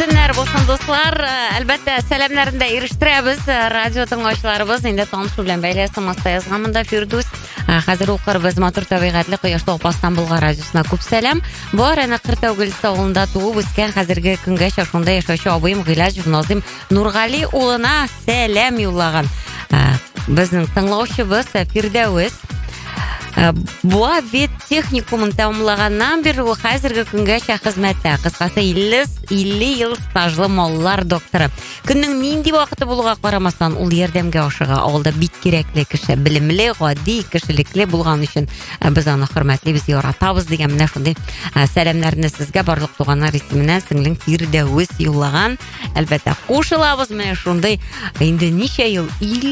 Түннәр болсын достар, әлбәттә сәламнәрендә ирештірәбіз, радио тыңлаушыларыбыз, енді танышу белән бәйле смс-та язганмында Фирдус. Хәзер укыр без матур табигатьле Кояшлы Опастан булган радиосына күп сәлам. Бу араны Кыртаугөлс авылында туып үскән хәзерге көнгәчә шунда яшәүче абыем Гыйлаҗев Назым Нургали улына сәлам юллаган. Безнең тыңлаучыбыз Фирдәвес Буа вет техникумын тәмамлаганнан бері ул хәзерге көнгәчә хезмәттә. Кыскасы 50 ел стажлы маллар докторы. Көннең нинди вакыты булуга карамастан ул ярдәмгә ашыга. Авылда бик кирәкле кеше, белемле, гади, кешелекле булган өчен без аны хөрмәтлибез, яратабыз дигән менә шундый сәламнарны сезгә барлык туганнар исеменнән сеңлең Фирдәвес юллаган. Әлбәттә кушылабыз менә шундый инде ничә ел